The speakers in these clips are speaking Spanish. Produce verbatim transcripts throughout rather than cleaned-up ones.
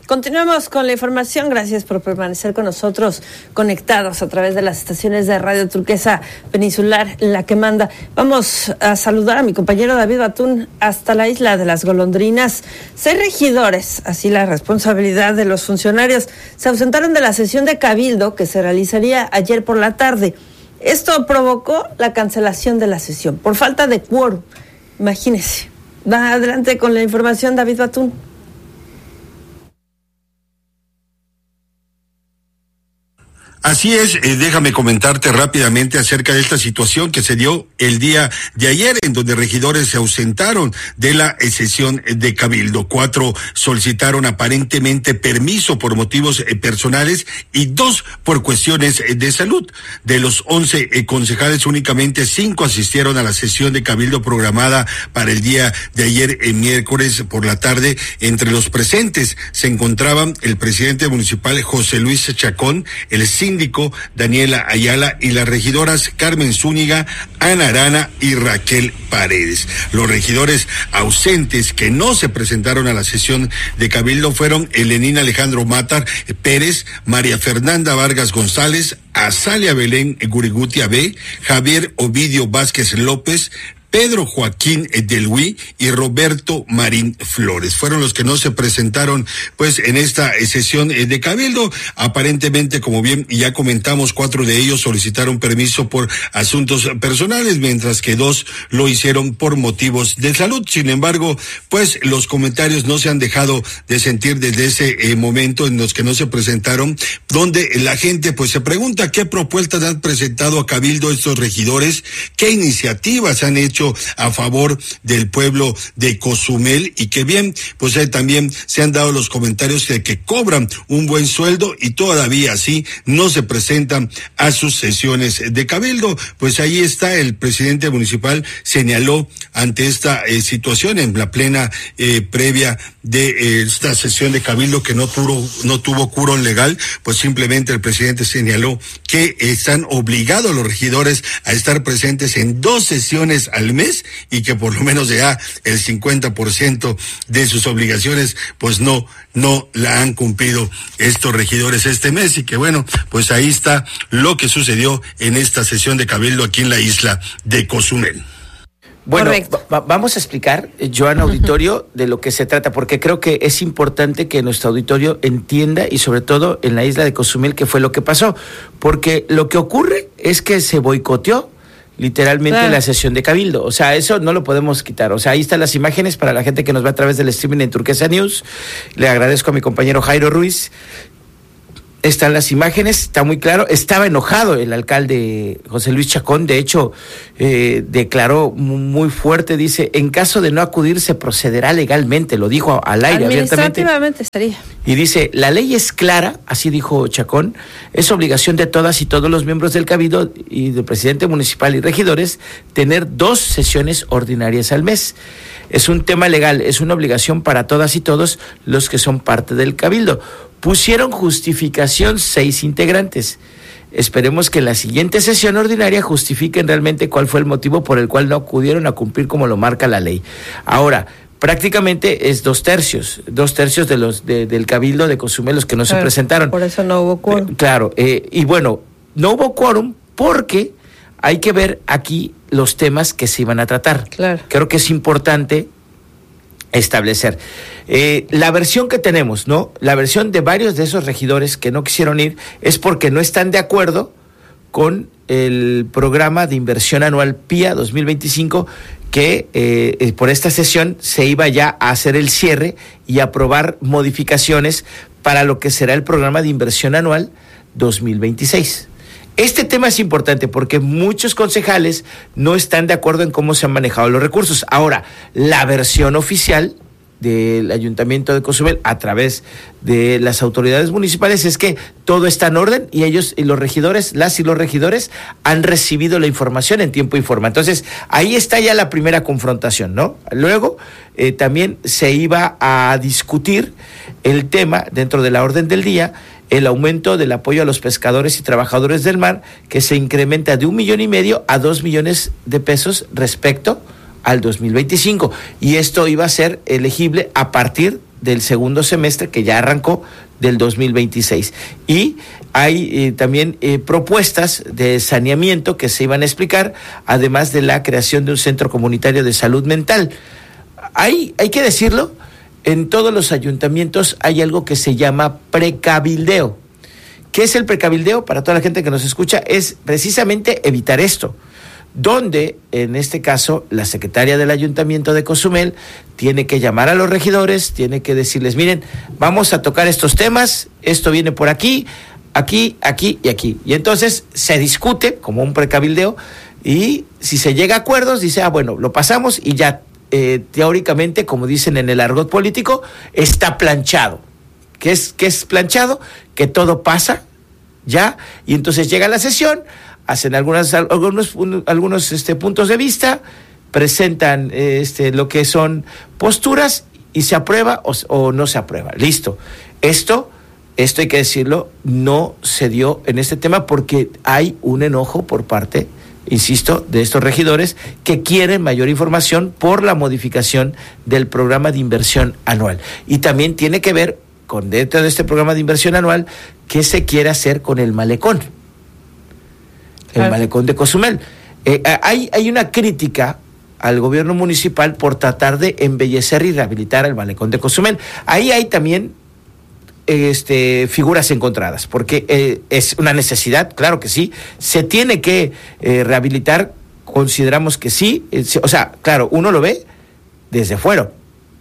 Continuamos con la información. Gracias por permanecer con nosotros, conectados a través de las estaciones de Radio Turquesa Peninsular, la que manda. Vamos a saludar a mi compañero David Batún hasta la isla de las Golondrinas. Seis regidores, así la responsabilidad de los funcionarios, se ausentaron de la sesión de Cabildo que se realizaría ayer por la tarde. Esto provocó la cancelación de la sesión por falta de quórum. Imagínense. Va adelante con la información, David Batún. Así es, eh, déjame comentarte rápidamente acerca de esta situación que se dio el día de ayer, en donde regidores se ausentaron de la eh, sesión de Cabildo. Cuatro solicitaron aparentemente permiso por motivos eh, personales y dos por cuestiones eh, de salud. De los once eh, concejales, únicamente cinco asistieron a la sesión de Cabildo programada para el día de ayer, eh, miércoles por la tarde. Entre los presentes se encontraban el presidente municipal José Luis Chacón, el síndico Daniela Ayala y las regidoras Carmen Zúñiga, Ana Arana y Raquel Paredes. Los regidores ausentes que no se presentaron a la sesión de Cabildo fueron Elenín Alejandro Matar Pérez, María Fernanda Vargas González, Azalia Belén Gurigutia B, Javier Ovidio Vázquez López, Pedro Joaquín Delhuí y Roberto Marín Flores. Fueron los que no se presentaron pues en esta sesión de Cabildo. Aparentemente, como bien ya comentamos, cuatro de ellos solicitaron permiso por asuntos personales, mientras que dos lo hicieron por motivos de salud. Sin embargo, pues los comentarios no se han dejado de sentir desde ese eh, momento en los que no se presentaron, donde la gente pues se pregunta qué propuestas han presentado a Cabildo estos regidores, qué iniciativas han hecho a favor del pueblo de Cozumel, y que bien, pues ahí también se han dado los comentarios de que cobran un buen sueldo y todavía así no se presentan a sus sesiones de Cabildo. Pues ahí está, el presidente municipal señaló ante esta eh, situación en la plena eh, previa de eh, esta sesión de Cabildo que no tuvo, no tuvo quórum legal, pues simplemente el presidente señaló que están obligados los regidores a estar presentes en dos sesiones al mes y que por lo menos ya el cincuenta por ciento de sus obligaciones pues no, no la han cumplido estos regidores este mes, y que bueno, pues ahí está lo que sucedió en esta sesión de Cabildo aquí en la isla de Cozumel. Bueno, va- vamos a explicar, Joan Auditorio, de lo que se trata, porque creo que es importante que nuestro auditorio entienda, y sobre todo en la isla de Cozumel, qué fue lo que pasó, porque lo que ocurre es que se boicoteó literalmente claro. la sesión de Cabildo. O sea, eso no lo podemos quitar. O sea, ahí están las imágenes para la gente que nos ve a través del streaming en Turquesa News. Le agradezco a mi compañero Jairo Ruiz. Están las imágenes, está muy claro. Estaba enojado el alcalde José Luis Chacón, de hecho, eh, declaró muy fuerte, dice, en caso de no acudir se procederá legalmente, lo dijo al aire abiertamente. Administrativamente estaría. Y dice, la ley es clara, así dijo Chacón, es obligación de todas y todos los miembros del Cabildo y del presidente municipal y regidores tener dos sesiones ordinarias al mes. Es un tema legal, es una obligación para todas y todos los que son parte del Cabildo. Pusieron justificación seis integrantes. Esperemos que en la siguiente sesión ordinaria justifiquen realmente cuál fue el motivo por el cual no acudieron a cumplir como lo marca la ley. Ahora, prácticamente es dos tercios, dos tercios de los de, del Cabildo de Cozumel los que no claro, se presentaron. Por eso no hubo quórum. Eh, claro, eh, y bueno, no hubo quórum porque hay que ver aquí los temas que se iban a tratar. Claro. Creo que es importante establecer. Eh, la versión que tenemos, ¿no? La versión de varios de esos regidores que no quisieron ir es porque no están de acuerdo con el programa de inversión anual P I A dos mil veinticinco, que eh, por esta sesión se iba ya a hacer el cierre y aprobar modificaciones para lo que será el programa de inversión anual dos mil veintiséis. Este tema es importante porque muchos concejales no están de acuerdo en cómo se han manejado los recursos. Ahora, la versión oficial del Ayuntamiento de Cozumel a través de las autoridades municipales es que todo está en orden y ellos y los regidores, las y los regidores han recibido la información en tiempo y forma. Entonces, ahí está ya la primera confrontación, ¿no? Luego, eh, también se iba a discutir el tema dentro de la orden del día, el aumento del apoyo a los pescadores y trabajadores del mar, que se incrementa de un millón y medio a dos millones de pesos respecto al dos mil veinticinco. Y esto iba a ser elegible a partir del segundo semestre que ya arrancó del dos mil veintiséis. Y hay eh, también eh, propuestas de saneamiento que se iban a explicar, además de la creación de un centro comunitario de salud mental. Hay, hay que decirlo, en todos los ayuntamientos hay algo que se llama precabildeo. ¿Qué es el precabildeo? Para toda la gente que nos escucha, es precisamente evitar esto, donde, en este caso, la secretaria del Ayuntamiento de Cozumel tiene que llamar a los regidores, tiene que decirles, miren, vamos a tocar estos temas, esto viene por aquí, aquí, aquí y aquí. Y entonces se discute como un precabildeo, y si se llega a acuerdos, dice, ah, bueno, lo pasamos y ya, eh, teóricamente, como dicen en el argot político, está planchado. ¿Qué es, qué es planchado? Que todo pasa ya, y entonces llega la sesión, hacen algunas, algunos, algunos este, puntos de vista, presentan este, lo que son posturas y se aprueba o, o no se aprueba. Listo. Esto, esto hay que decirlo, no se dio en este tema porque hay un enojo por parte, insisto, de estos regidores que quieren mayor información por la modificación del programa de inversión anual. Y también tiene que ver con dentro de este programa de inversión anual, ¿qué se quiere hacer con el malecón? El claro. malecón de Cozumel. Eh, hay, hay una crítica al gobierno municipal por tratar de embellecer y rehabilitar el malecón de Cozumel. Ahí hay también este, figuras encontradas, porque eh, es una necesidad, claro que sí, se tiene que eh, rehabilitar, consideramos que sí, eh, o sea, claro, uno lo ve desde fuera.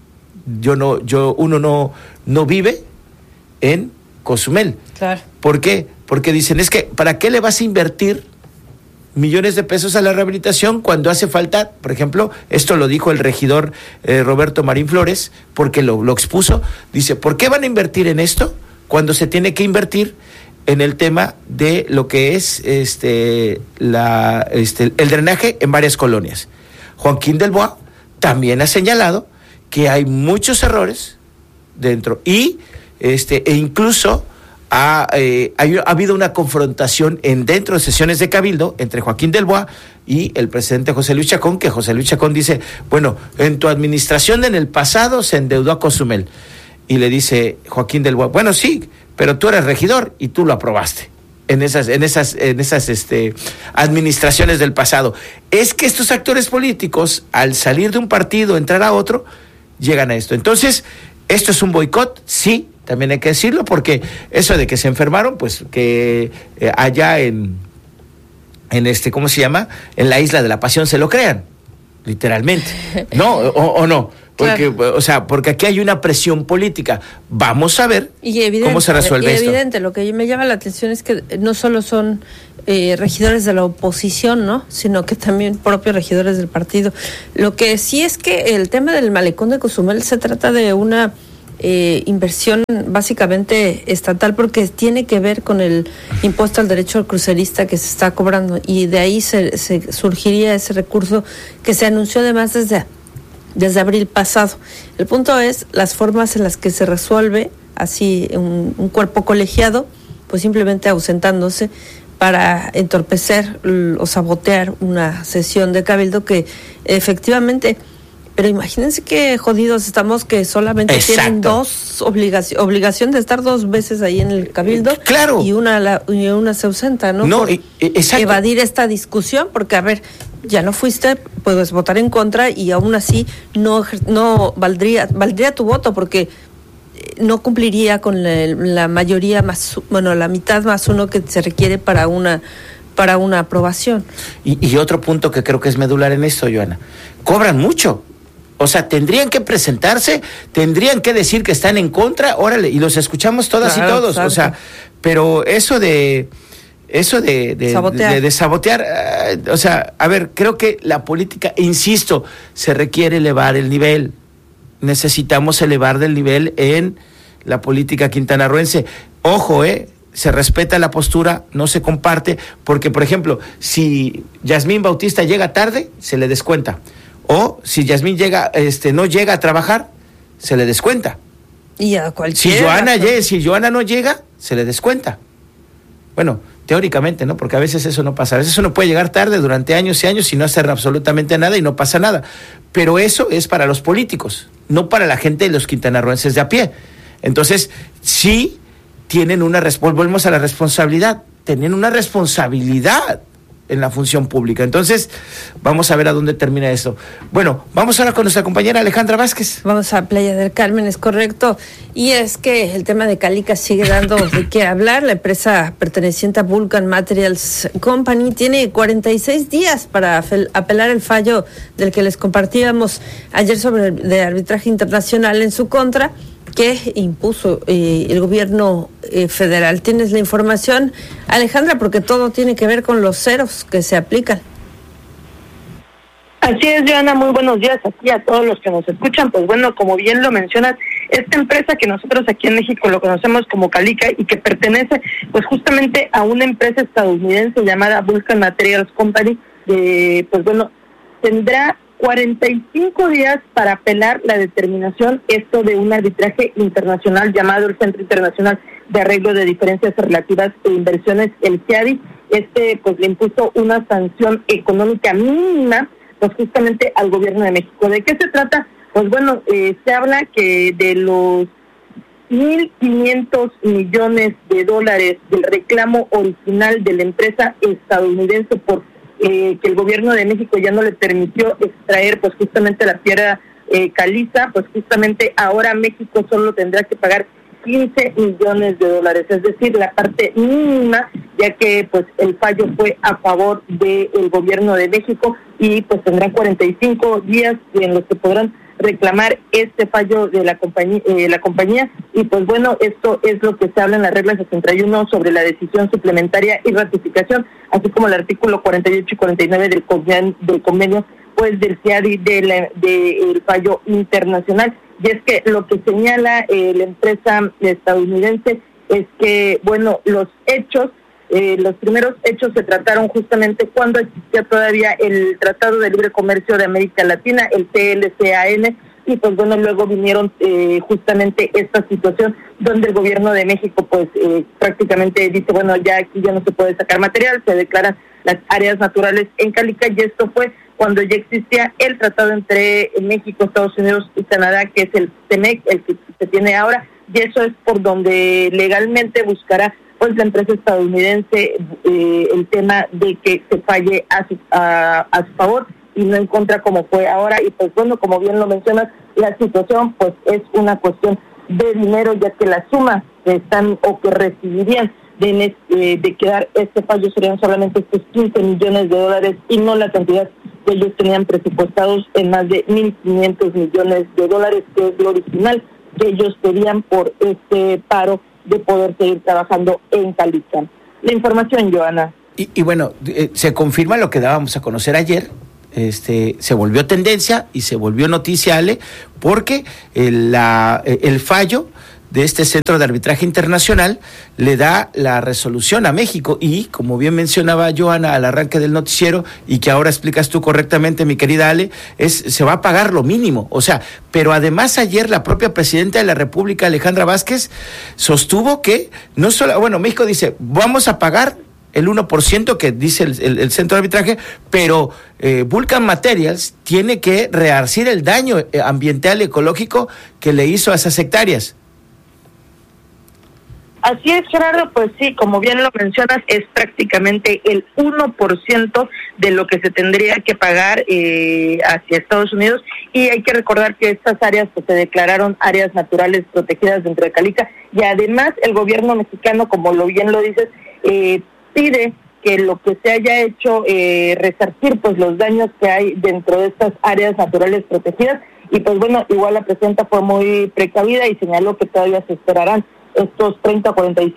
Yo no, yo, uno no, no vive en Cozumel. Claro. ¿Por qué? Porque dicen, es que, ¿para qué le vas a invertir millones de pesos a la rehabilitación cuando hace falta? Por ejemplo, esto lo dijo el regidor eh, Roberto Marín Flores, porque lo, lo expuso. Dice, ¿por qué van a invertir en esto cuando se tiene que invertir en el tema de lo que es este, la, este, el drenaje en varias colonias? Joaquín del Bois también ha señalado que hay muchos errores dentro y este e incluso ha, eh, ha, ha habido una confrontación en dentro de sesiones de Cabildo entre Joaquín del Bois y el presidente José Luis Chacón, que José Luis Chacón dice, bueno, en tu administración en el pasado se endeudó a Cozumel. Y le dice Joaquín del Bois, bueno, sí, pero tú eres regidor y tú lo aprobaste en esas, en esas, en esas este, administraciones del pasado. Es que estos actores políticos, al salir de un partido, entrar a otro, llegan a esto. Entonces, ¿esto es un boicot? Sí, también hay que decirlo, porque eso de que se enfermaron, pues que eh, allá en, en este, ¿cómo se llama? En la Isla de la Pasión se lo crean, literalmente. ¿No? ¿O, o no? Porque, claro. O sea, porque aquí hay una presión política. Vamos a ver y evidente, cómo se resuelve y esto. Evidente, lo que me llama la atención es que no solo son eh, regidores de la oposición, ¿no? Sino que también propios regidores del partido. Lo que sí es que el tema del malecón de Cozumel se trata de una eh, inversión básicamente estatal, porque tiene que ver con el impuesto al derecho crucerista que se está cobrando, y de ahí se, se surgiría ese recurso que se anunció además desde desde abril pasado. El punto es las formas en las que se resuelve así un, un cuerpo colegiado, pues simplemente ausentándose para entorpecer o sabotear una sesión de Cabildo que efectivamente, pero imagínense qué jodidos estamos que solamente Exacto. tienen dos obligación, obligación de estar dos veces ahí en el Cabildo, claro. y una la, y una se ausenta, ¿no? No, Por e, exacto. evadir esta discusión, porque a ver, ya no fuiste, puedes votar en contra y aún así no no valdría valdría tu voto, porque no cumpliría con la, la mayoría más, bueno, la mitad más uno que se requiere para una para una aprobación. Y, y otro punto que creo que es medular en esto, Joana, cobran mucho. O sea, tendrían que presentarse, tendrían que decir que están en contra, órale, y los escuchamos todas claro, y todos. Exacto. O sea, pero eso de Eso de, de, sabotear. de, de sabotear, uh, o sea, a ver, creo que la política, insisto, se requiere elevar el nivel. Necesitamos elevar del nivel en la política quintanarroense. Ojo, eh, se respeta la postura, no se comparte, porque, por ejemplo, si Yasmín Bautista llega tarde, se le descuenta. O si Yasmín llega, este, no llega a trabajar, se le descuenta. Y a cualquiera. Si Joana, llega, si Joana no llega, se le descuenta. Bueno, teóricamente, ¿no? Porque a veces eso no pasa. A veces uno puede llegar tarde durante años y años y no hacer absolutamente nada y no pasa nada. Pero eso es para los políticos, no para la gente de los quintanarroenses de a pie. Entonces, sí tienen una responsabilidad, volvemos a la responsabilidad, tienen una responsabilidad en la función pública. Entonces, vamos a ver a dónde termina esto. Bueno, vamos ahora con nuestra compañera Alejandra Vázquez. Vamos a Playa del Carmen, es correcto. Y es que el tema de Calica sigue dando de qué hablar. La empresa perteneciente a Vulcan Materials Company tiene cuarenta y seis días para apelar el fallo del que les compartíamos ayer sobre el de arbitraje internacional en su contra, que impuso eh, el gobierno eh, federal. ¿Tienes la información, Alejandra? Porque todo tiene que ver con los ceros que se aplican. Así es, Joana, muy buenos días aquí a todos los que nos escuchan. Pues bueno, como bien lo mencionas, esta empresa que nosotros aquí en México lo conocemos como Calica y que pertenece pues justamente a una empresa estadounidense llamada Vulcan Materials Company, eh, pues bueno, tendrá cuarenta y cinco días para apelar la determinación, esto de un arbitraje internacional llamado el Centro Internacional de Arreglo de Diferencias Relativas e Inversiones, el C I A D I. Este pues le impuso una sanción económica mínima pues justamente al gobierno de México. ¿De qué se trata? Pues bueno, eh, se habla que de los mil quinientos millones de dólares del reclamo original de la empresa estadounidense por Eh, que el gobierno de México ya no le permitió extraer pues justamente la piedra eh, caliza, pues justamente ahora México solo tendrá que pagar quince millones de dólares, es decir, la parte mínima, ya que pues el fallo fue a favor del gobierno de México y pues tendrán cuarenta y cinco días en los que podrán reclamar este fallo de la compañía, eh, la compañía y pues bueno, esto es lo que se habla en la regla sesenta y uno sobre la decisión suplementaria y ratificación, así como el artículo cuarenta y ocho y cuarenta y nueve del convenio, del convenio pues del C I A D I de la, de el fallo internacional. Y es que lo que señala eh, la empresa estadounidense es que bueno, los hechos Eh, los primeros hechos se trataron justamente cuando existía todavía el Tratado de Libre Comercio de América Latina, el T L C A N, y pues bueno, luego vinieron eh, justamente esta situación donde el gobierno de México pues eh, prácticamente dice, bueno, ya aquí ya no se puede sacar material, se declaran las áreas naturales en Calica, y esto fue cuando ya existía el tratado entre México, Estados Unidos y Canadá, que es el T M E C, el que se tiene ahora, y eso es por donde legalmente buscará pues la empresa estadounidense eh, el tema de que se falle a su, a, a su favor y no en contra como fue ahora. Y pues bueno, como bien lo mencionas, la situación pues es una cuestión de dinero, ya que la suma que están o que recibirían de, eh, de quedar este fallo serían solamente estos quince millones de dólares y no la cantidad que ellos tenían presupuestados en más de mil quinientos millones de dólares, que es lo original que ellos pedían por este paro de poder seguir trabajando en Calica. La información, Joana. Y, y bueno, eh, se confirma lo que dábamos a conocer ayer, este, se volvió tendencia y se volvió noticiable porque el, la, el fallo de este Centro de Arbitraje Internacional le da la resolución a México y, como bien mencionaba Joana al arranque del noticiero y que ahora explicas tú correctamente, mi querida Ale, es se va a pagar lo mínimo, o sea, pero además ayer la propia presidenta de la República, Alejandra Vázquez, sostuvo que no solo, bueno, México dice, vamos a pagar el uno por ciento que dice el, el, el centro de arbitraje, pero eh, Vulcan Materials tiene que resarcir el daño ambiental y ecológico que le hizo a esas hectáreas. Así es, Gerardo, pues sí, como bien lo mencionas, es prácticamente el uno por ciento de lo que se tendría que pagar eh, hacia Estados Unidos, y hay que recordar que estas áreas pues, se declararon áreas naturales protegidas dentro de Calica, y además el gobierno mexicano, como lo bien lo dices, eh, pide que lo que se haya hecho, eh, resarcir pues los daños que hay dentro de estas áreas naturales protegidas, y pues bueno, igual la presidenta fue muy precavida y señaló que todavía se esperarán estos treinta a cuarenta y cinco